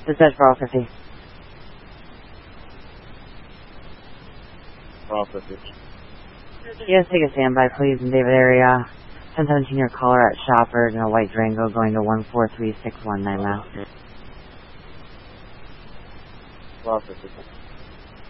Dispatch for all 50. Processing. Yes, take a standby, please, in David area. 1017-year caller at Shoppers in a white Durango going to 143619 miles. Processing.